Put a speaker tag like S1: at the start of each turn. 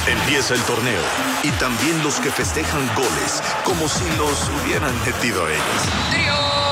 S1: Empieza el torneo y también los que festejan goles como si los hubieran metido ellos.